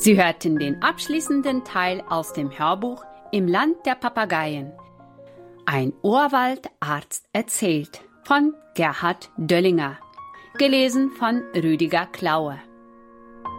Sie hörten den abschließenden Teil aus dem Hörbuch Im Land der Papageien. Ein Urwaldarzt erzählt von Gerhard Döllinger. Gelesen von Rüdiger Klaue.